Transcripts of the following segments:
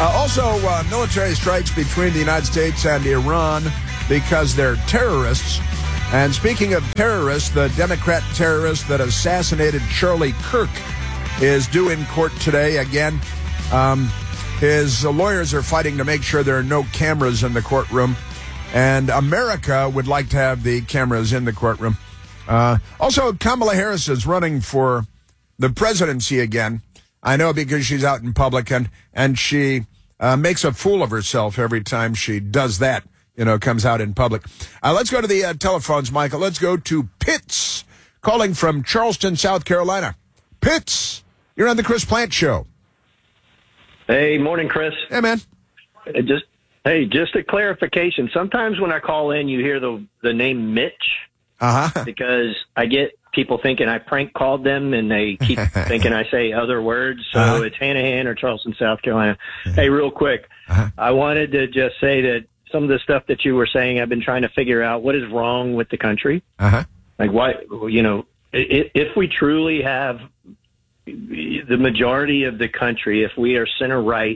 Military strikes between the United States and Iran because they're terrorists. And speaking of terrorists, the Democrat terrorist that assassinated Charlie Kirk is due in court today again. His lawyers are fighting to make sure there are no cameras in the courtroom. And America would like to have the cameras in the courtroom. Also, Kamala Harris is running for the presidency again. I know because she's out in public and she makes a fool of herself every time she does that, comes out in public. Let's go to the telephones, Michael. Let's go to Pitts, calling from Charleston, South Carolina. Pitts, you're on the Chris Plante Show. Hey, morning, Chris. Hey, man. Just a clarification. Sometimes when I call in, you hear the name Mitch. Uh-huh. Because I get people thinking I prank called them, and they keep thinking I say other words. So It's Hanahan or Charleston, South Carolina. Hey, real quick, I wanted to just say that some of the stuff that you were saying, I've been trying to figure out what is wrong with the country. Like, why, if we truly have the majority of the country, if we are center right,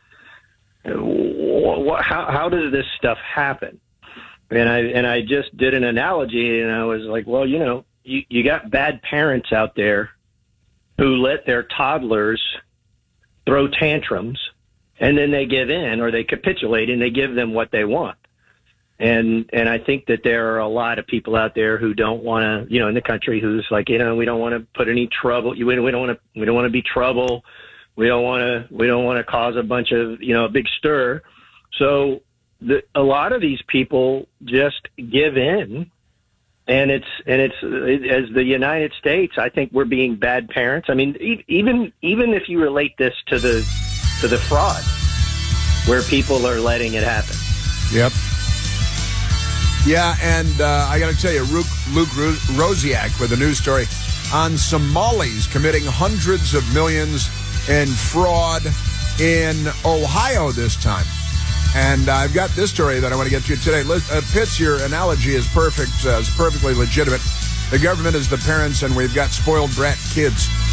how does this stuff happen? And I just did an analogy, and I was like, well, you got bad parents out there who let their toddlers throw tantrums, and then they give in or they capitulate and they give them what they want. And I think that there are a lot of people out there who don't want to, in the country, who's like, we don't want to put any trouble. We don't want to be trouble. We don't want to cause a bunch of, a big stir. So a lot of these people just give in, and it's as the United States, I think we're being bad parents. I mean, even if you relate this to the fraud, where people are letting it happen. Yep. Yeah, and I got to tell you, Luke Rosiak with a news story on Somalis committing hundreds of millions in fraud in Ohio this time. And I've got this story that I want to get to today. Pitts, your analogy is perfect. It's perfectly legitimate. The government is the parents, and we've got spoiled brat kids.